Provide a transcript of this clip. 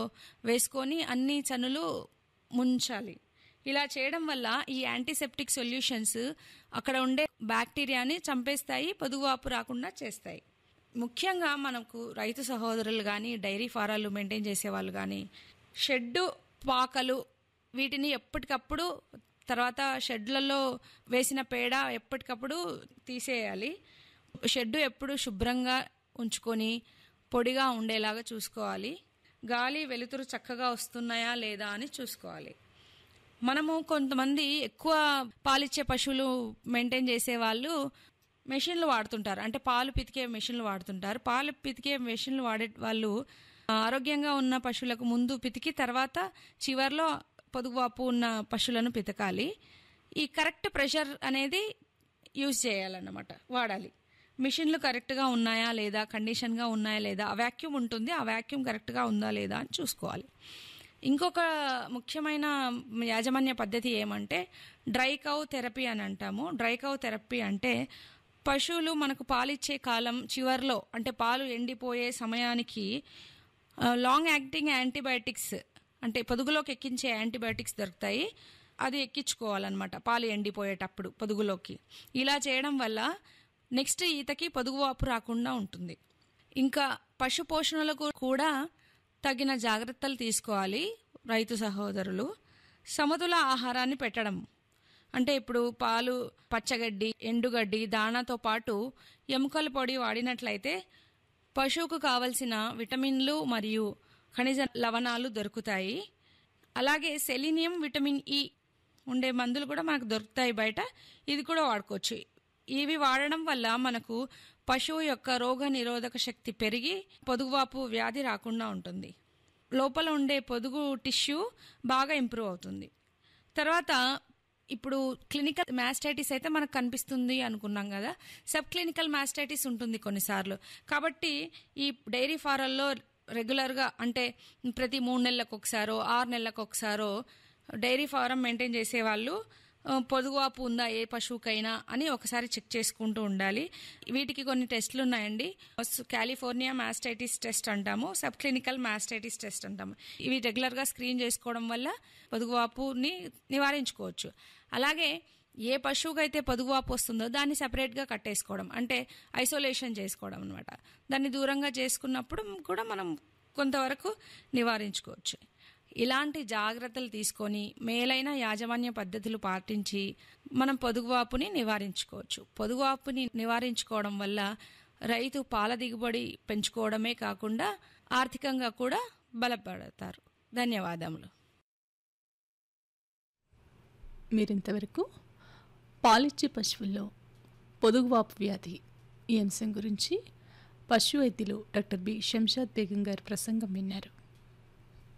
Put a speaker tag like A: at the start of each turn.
A: వేసుకొని అన్ని చనులు ముంచాలి. ఇలా చేయడం వల్ల ఈ యాంటీసెప్టిక్ సొల్యూషన్స్ అక్కడ ఉండే బ్యాక్టీరియాని చంపేస్తాయి, పొదుగువాపు రాకుండా చేస్తాయి. ముఖ్యంగా మనకు రైతు సహోదరులు కానీ, డైరీ ఫారాలు మెయింటైన్ చేసేవాళ్ళు కానీ షెడ్డు పాకలు వీటిని ఎప్పటికప్పుడు, తర్వాత షెడ్లలో వేసిన పేడ ఎప్పటికప్పుడు తీసేయాలి. షెడ్డు ఎప్పుడు శుభ్రంగా ఉంచుకొని పొడిగా ఉండేలాగా చూసుకోవాలి. గాలి వెలుతురు చక్కగా వస్తున్నాయా లేదా అని చూసుకోవాలి. మనము కొంతమంది ఎక్కువ పాలిచ్చే పశువులు మెయింటైన్ చేసే వాళ్ళు మెషిన్లు వాడుతుంటారు, అంటే పాలు పితికే మెషిన్లు వాడుతుంటారు. పాలు పితికే మెషిన్లు వాడే వాళ్ళు ఆరోగ్యంగా ఉన్న పశువులకు ముందు పితికి తర్వాత చివర్లో పొదుగువాపు ఉన్న పశువులను పితకాలి. ఈ కరెక్ట్ ప్రెషర్ అనేది యూజ్ చేయాలన్నమాట, వాడాలి. మిషన్లు కరెక్ట్గా ఉన్నాయా లేదా, కండిషన్గా ఉన్నాయా లేదా, ఆ వ్యాక్యూమ్ ఉంటుంది, ఆ వ్యాక్యూమ్ కరెక్ట్గా ఉందా లేదా అని చూసుకోవాలి. ఇంకొక ముఖ్యమైన యాజమాన్య పద్ధతి ఏమంటే డ్రై కౌ థెరపీ అని అంటాము. డ్రై కౌ థెరపీ అంటే పశువులు మనకు పాలిచ్చే కాలం చివర్లో, అంటే పాలు ఎండిపోయే సమయానికి లాంగ్ యాక్టింగ్ యాంటీబయాటిక్స్, అంటే పొదుగులోకి ఎక్కించే యాంటీబయాటిక్స్ దొరుకుతాయి, అది ఎక్కించుకోవాలన్నమాట పాలు ఎండిపోయేటప్పుడు పొదుగులోకి. ఇలా చేయడం వల్ల నెక్స్ట్ ఈతకి పొదుగువాపు రాకుండా ఉంటుంది. ఇంకా పశు పోషణలకు కూడా తగిన జాగ్రత్తలు తీసుకోవాలి రైతు సహోదరులు. సమతుల ఆహారాన్ని పెట్టడం, అంటే ఇప్పుడు పాలు, పచ్చగడ్డి, ఎండుగడ్డి, దాణాతో పాటు ఎముకల పొడి వాడినట్లయితే పశువుకు కావలసిన విటమిన్లు మరియు ఖనిజ లవణాలు దొరుకుతాయి. అలాగే సెలీనియం, విటమిన్ ఇ ఉండే మందులు కూడా మనకు దొరుకుతాయి బయట, ఇది కూడా వాడుకోవచ్చు. ఇవి వాడడం వల్ల మనకు పశువు యొక్క రోగ నిరోధక శక్తి పెరిగి పొదుగువాపు వ్యాధి రాకుండా ఉంటుంది. లోపల ఉండే పొదుగు టిష్యూ బాగా ఇంప్రూవ్ అవుతుంది. తర్వాత ఇప్పుడు క్లినికల్ మాస్టైటిస్ అయితే మనకు కనిపిస్తుంది అనుకున్నాం కదా, సబ్ క్లినికల్ మాస్టైటిస్ ఉంటుంది కొన్నిసార్లు. కాబట్టి ఈ డైరీ ఫారాల్లో రెగ్యులర్గా, అంటే ప్రతి 3 నెలలకు ఒకసారో 6 నెలలకు ఒకసారో డైరీ ఫారం మెయింటైన్ చేసేవాళ్ళు పొదుగువాపు ఉందా ఏ పశువుకైనా అని ఒకసారి చెక్ చేసుకుంటూ ఉండాలి. వీటికి కొన్ని టెస్టులు ఉన్నాయండి. కాలిఫోర్నియా మాస్టైటిస్ టెస్ట్ అంటాము, సబ్ క్లినికల్ మాస్టైటిస్ టెస్ట్ అంటాము. ఇవి రెగ్యులర్గా స్క్రీన్ చేసుకోవడం వల్ల పొదుగువాపుని నివారించుకోవచ్చు. అలాగే ఏ పశువుకైతే పొదుగువాపు వస్తుందో దాన్ని సపరేట్గా కట్టేసుకోవడం, అంటే ఐసోలేషన్ చేసుకోవడం అనమాట. దాన్ని దూరంగా చేసుకున్నప్పుడు కూడా మనం కొంతవరకు నివారించుకోవచ్చు. ఇలాంటి జాగ్రత్తలు తీసుకొని మేలైన యాజమాన్య పద్ధతులు పాటించి మనం పొదుగువాపుని నివారించుకోవచ్చు. పొదుగువాపుని నివారించుకోవడం వల్ల రైతు పాల దిగుబడి పెంచుకోవడమే కాకుండా ఆర్థికంగా కూడా బలపడతారు. ధన్యవాదములు.
B: మీరింతవరకు పాలిచ్చే పశువుల్లో పొదుగువాపు వ్యాధి ఈ అంశం గురించి పశు వైద్యులు డాక్టర్ బి శంషాద్ బేగం గారి ప్రసంగం విన్నారు.